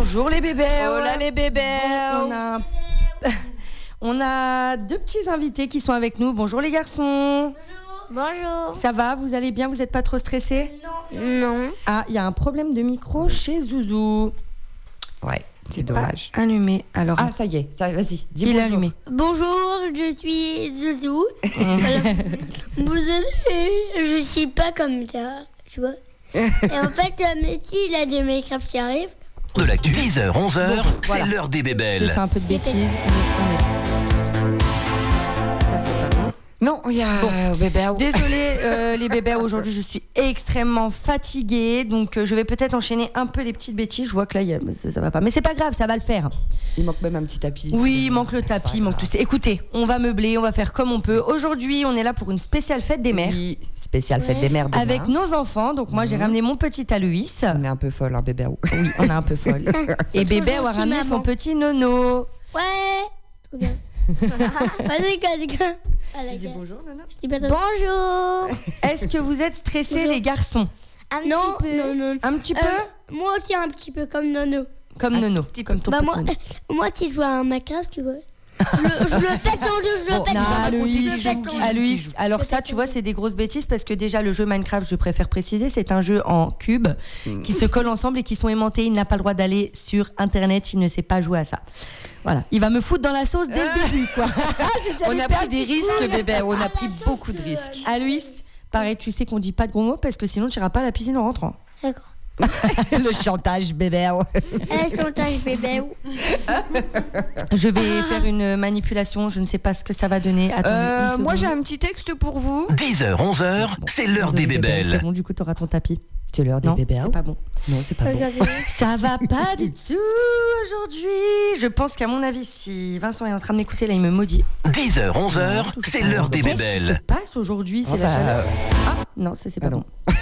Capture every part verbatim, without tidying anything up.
Bonjour les bébés. Hola les bébés. Bon, on a... on a deux petits invités qui sont avec nous. Bonjour les garçons. Bonjour. Bonjour. Ça va, vous allez bien, vous n'êtes pas trop stressés? Non. Non. Ah, il y a un problème de micro chez Zouzou. Ouais, c'est, c'est dommage. Pas allumé. Alors, ah, ça y est, ça, vas-y, dis il bonjour. est allumé. Bonjour, je suis Zouzou. Alors, vous savez, je suis pas comme ça, tu vois. Et en fait, euh, Messi, il a des make-up qui arrivent. De l'actu, dix heures, onze heures, Bon, c'est voilà. l'heure des J'ai bébelles. fait un peu de bêtises. Mais on est... Ça, c'est pas bon. Non, il y a Bon. bébé. Désolée euh, les bébés, aujourd'hui je suis extrêmement fatiguée, donc euh, je vais peut-être enchaîner un peu les petites bêtises. Je vois que là y a... ça, ça va pas, mais c'est pas grave, ça va le faire. Il manque même un petit tapis. Oui, il manque le tapis, il manque tout ça. Écoutez, on va meubler, on va faire comme on peut. Aujourd'hui, on est là pour une spéciale fête des mères. Oui, spéciale fête des mères. demain. Avec nos enfants, donc moi j'ai Mhm. ramené mon petit Aloïs. On est un peu folle, hein, bébé. Oui, on est un peu folle. Et bébé trop a gentil, ramené maman. son petit nono. Ouais. Trop bien. Vas-y, vas-y, vas-y. Tu dis bonjour, Nana. Je dis pas bonjour. Est-ce que vous êtes stressés Bonjour. les garçons? Un non, petit peu. Non, non. Un petit peu Euh, moi aussi un petit peu comme Nono. Comme nono, comme ton Bah petit moi, nono. moi si je vois un Minecraft, tu vois. Je le, je le pète en deux, je le Bon, pète non, en deux. Aloïs, je le joue, pète en qui deux. joue. Aloïs, alors ça, tu vois, c'est des grosses bêtises parce que déjà le jeu Minecraft, je préfère préciser, c'est un jeu en cubes qui se collent ensemble et qui sont aimantés. Il n'a pas le droit d'aller sur Internet, il ne sait pas jouer à ça. Voilà, il va me foutre dans la sauce dès le début, quoi. J'ai déjà On les a pertes pris des qui risques, coulent. bébé. On a pris beaucoup de risques. Aloïs, pareil, tu sais qu'on dit pas de gros mots parce que sinon tu n'iras pas à la piscine en rentrant. D'accord. Le chantage, bébé. Elles sont un bébé. Je vais faire une manipulation, je ne sais pas ce que ça va donner. Attendez, Euh, une moi, j'ai seconde. un petit texte pour vous. dix heures, onze heures, c'est l'heure des Désolée, bébé, bébelles. C'est bon, du coup, tu auras ton tapis. C'est l'heure des Non, bébés. c'est pas bon. Non, c'est pas bon. Ça va pas du tout aujourd'hui. Je pense qu'à mon avis, si Vincent est en train de m'écouter, là, il me maudit. dix heures, onze heures, c'est l'heure des Qu'est-ce qui bébelles. se passe aujourd'hui? C'est Ah la bah, chaleur. euh, Non, ça c'est pas Ah non. bon.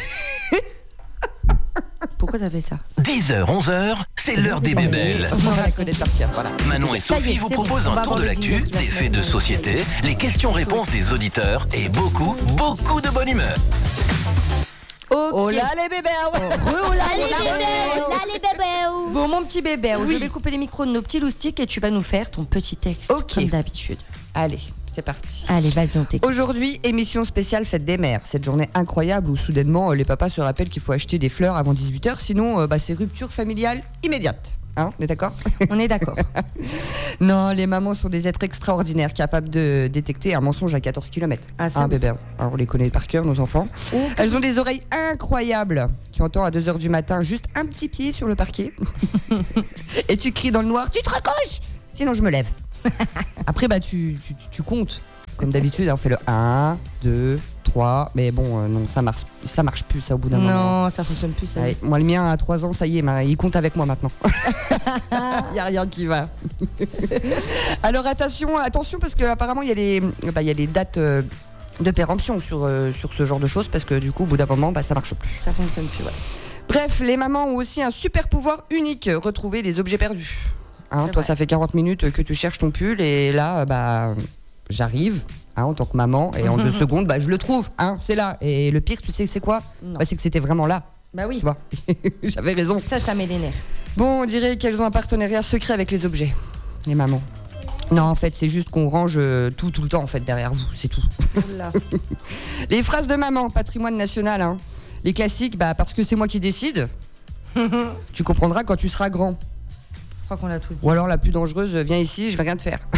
Pourquoi t'as fait ça? dix heures, onze heures, c'est l'heure des bébelles. On va la connaître par cœur, voilà. Manon et Ça y est, Sophie vous c'est bon, proposent on un va tour avoir de le l'actu, jingle qui va des se faits mettre de en- société, les questions-réponses des auditeurs et beaucoup, beaucoup de bonne humeur. Ok. Oh là, les bébés. Re- oh là, Allez, oh là, bébé. oh là. Là, les bébés. Bon, mon petit bébé, Oui. je vais couper les micros de nos petits loustiques et tu vas nous faire ton petit texte, Ok. comme d'habitude. Allez, c'est parti. Allez, vas-y, on t'écoute. Aujourd'hui, émission spéciale Fête des mères. Cette journée incroyable où soudainement euh, les papas se rappellent qu'il faut acheter des fleurs avant dix-huit heures, sinon euh, bah, c'est rupture familiale immédiate. Hein, on est d'accord? On est d'accord. Non, les mamans sont des êtres extraordinaires, capables de détecter un mensonge à quatorze kilomètres. Ah, ça, Hein, oui. bébé, alors, on les connaît par cœur, nos enfants. Elles ont des oreilles incroyables. Tu entends à deux heures du matin juste un petit pied sur le parquet. Et tu cries dans le noir, tu te recouches, sinon je me lève. Après, bah, tu, tu, tu- tu comptes. Comme d'habitude, hein, on fait le un, deux, trois. Mais bon, euh, non, ça marche, ça marche plus, ça, au bout d'un moment. Non, ça fonctionne plus, ça. Ouais, moi, le mien, à trois ans, ça y est, ma- il compte avec moi maintenant. Il n'y a rien qui va. Alors, attention, attention parce qu'apparemment, il y, a les- bah, il y a les dates euh, de péremption sur, euh, sur ce genre de choses parce que du coup, au bout d'un moment, bah, ça marche plus. Ça fonctionne plus, ouais. Bref, les mamans ont aussi un super pouvoir unique, retrouver les objets perdus. Hein, C'est toi, vrai. ça fait quarante minutes que tu cherches ton pull et là, euh, bah, j'arrive hein, en tant que maman et en deux secondes, bah, je le trouve. Hein, c'est là. Et le pire, tu sais, c'est quoi? Non. Bah, c'est que c'était vraiment là. Bah oui, Tu vois, j'avais raison. ça, ça met les nerfs. Bon, on dirait qu'elles ont un partenariat secret avec les objets, les mamans. Non, en fait, c'est juste qu'on range euh, tout, tout le temps, en fait, derrière vous, c'est tout. Oula. Les phrases de maman, patrimoine national, hein. Les classiques, bah, parce que c'est moi qui décide. Tu comprendras quand tu seras grand. Je crois qu'on l'a tous dit. Ou alors la plus dangereuse, viens ici, je vais rien te faire.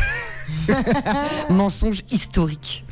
Mensonge historique.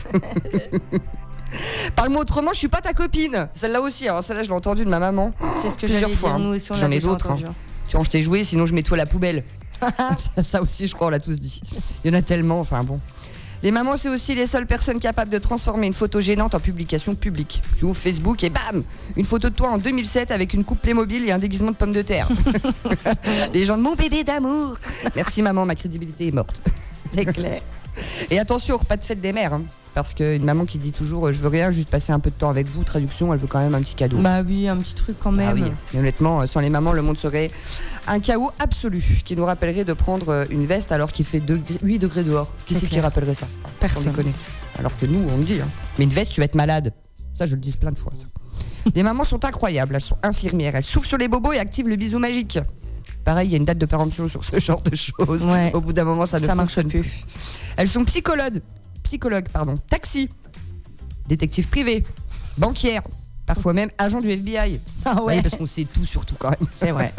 Parle-moi autrement, je suis pas ta copine. Celle-là aussi, alors celle-là, je l'ai entendue de ma maman. C'est ce que Plusieurs j'allais fois, dire, hein. nous aussi, on J'en l'a ai déjà d'autres, entendu, hein. hein. Tu vois, je t'ai joué, sinon je mets tout à la poubelle. ça, ça aussi, je crois, on l'a tous dit. Il y en a tellement, enfin bon. Les mamans, c'est aussi les seules personnes capables de transformer une photo gênante en publication publique. Tu ouvres Facebook et bam, une photo de toi en deux mille sept avec une coupe Playmobil et un déguisement de pomme de terre. Les gens de mon bébé d'amour. Merci maman, ma crédibilité est morte. C'est clair. Et attention au repas de fête des mères, hein, parce qu'une maman qui dit toujours euh, je veux rien, juste passer un peu de temps avec vous, traduction, elle veut quand même un petit cadeau. Bah oui, un petit truc quand même. Ah oui. Mais honnêtement, euh, sans les mamans, le monde serait un chaos absolu qui nous rappellerait de prendre euh, une veste alors qu'il fait degré- huit degrés dehors. Qui C'est c'est qui clair. rappellerait ça? Personne. On déconne. Alors que nous, on le dit. Hein. Mais une veste, tu vas être malade. Ça, je le dis plein de fois. Ça. Les mamans sont incroyables. Elles sont infirmières. Elles soufflent sur les bobos et activent le bisou magique. pareil, il y a une date de péremption sur ce genre de choses. Ouais. Au bout d'un moment, ça ne Ça fonctionne marche plus. Elles sont psychologues, psychologues, pardon, taxi, détectives privés, banquières, parfois même agents du F B I. Ah ouais. Oui, parce qu'on sait tout sur tout quand même. C'est vrai.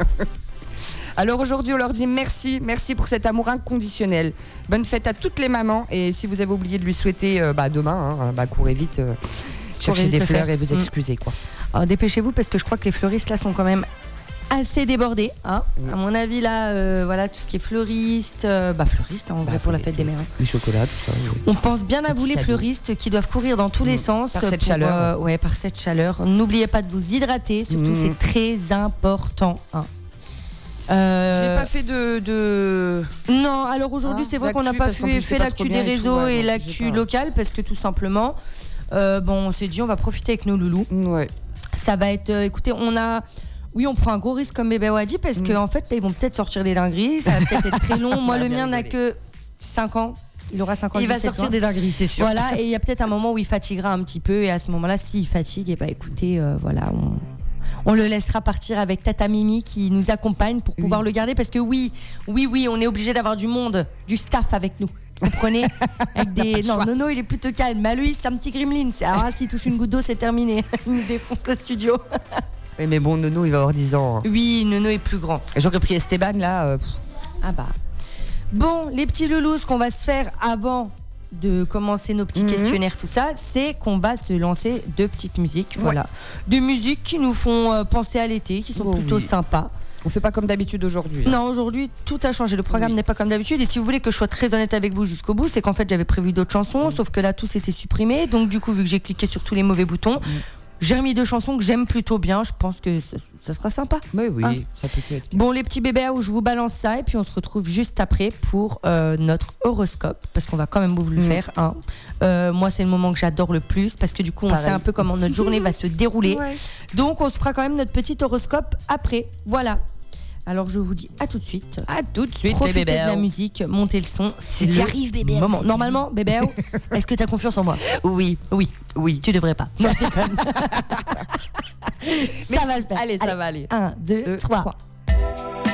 Alors aujourd'hui, on leur dit merci, merci pour cet amour inconditionnel. Bonne fête à toutes les mamans. Et si vous avez oublié de lui souhaiter euh, bah, demain, hein, bah, courez vite euh, chercher vite des le fleurs faire. et vous excusez. Quoi. Alors dépêchez-vous parce que je crois que les fleuristes là sont quand même assez débordés. Hein. Oui. À mon avis là, euh, voilà tout ce qui est fleuriste, euh, bah fleuriste hein, en Bah, vrai pour la les- fête des mères. hein. Les chocolats, tout ça. oui. On pense bien à Petit vous les cadeau. fleuristes qui doivent courir dans tous les Mmh. sens Par cette pour, chaleur. euh, ouais, par cette chaleur. N'oubliez pas de vous hydrater, surtout Mmh. c'est très important. hein. Euh, J'ai pas fait de. de... Non, alors aujourd'hui Hein, c'est vrai qu'on n'a l'actu, pas parce qu'en fait, plus, fait j'étais pas l'actu trop des bien et tout, réseaux ouais, et non, l'actu j'ai pas- locale parce que tout simplement, euh, bon, on s'est dit on va profiter avec nos loulous. Ouais. Ça va être, euh, écoutez, on a, oui, on prend un gros risque comme bébé Wadi parce Mm. qu'en fait, là, ils vont peut-être sortir des dingueries. Ça va peut-être être très long. Moi, On va le bien mien n'a rigoler. que cinq ans. Il aura cinq ans. Il le va dix-sept sortir juin. des dingueries, c'est sûr. Voilà, et il y a peut-être un moment où il fatiguera un petit peu. Et à ce moment-là, s'il fatigue, et bah écoutez, euh, voilà, on, on le laissera partir avec Tata Mimi qui nous accompagne pour pouvoir Oui. le garder. Parce que oui, oui, oui, on est obligé d'avoir du monde, du staff avec nous. Vous comprenez avec des... Non, Nono, il est plutôt calme. Mais lui, c'est un petit gremlin. C'est... Ah, s'il touche une goutte d'eau, c'est terminé. Il nous défonce le studio. Oui, mais bon, Nono, il va avoir dix ans. hein. Oui, Nono est plus grand. Et j'aurais pris Esteban, là. euh, pff, Ah bah. Bon, les petits loulous, ce qu'on va se faire avant de commencer nos petits Mhm. questionnaires, tout ça, c'est qu'on va se lancer de petites musiques. Voilà. Des musiques qui nous font euh, penser à l'été, qui sont Oh plutôt oui. sympas. on fait pas comme d'habitude aujourd'hui. hein. Non, aujourd'hui, tout a changé. Le programme Oui. n'est pas comme d'habitude. Et si vous voulez que je sois très honnête avec vous jusqu'au bout, c'est qu'en fait, j'avais prévu d'autres chansons, sauf que là, tout s'était supprimé. Donc, du coup, vu que j'ai cliqué sur tous les mauvais boutons, j'ai remis deux chansons que j'aime plutôt bien. Je pense que ça, ça sera sympa. Mais oui, Hein. ça peut que être bien. Bon, les petits bébés, où je vous balance ça et puis on se retrouve juste après pour euh, notre horoscope parce qu'on va quand même vous le Mm. faire. Hein. Euh, moi, c'est le moment que j'adore le plus parce que du coup, on Pareil. sait un peu comment notre journée va se dérouler. Ouais. Donc, on se fera quand même notre petit horoscope après. Voilà. Alors, je vous dis à tout de suite. À tout de suite, Profitez les bébés. de la musique, montez le son. C'est t'y le arrives, bébé, moment. si t'y Normalement, bébé, est-ce que tu as confiance en moi? Oui, Oui, oui. tu devrais pas. Non, je déconne. Ça va le faire. Allez, ça va aller. Un, deux, Deux, trois. trois.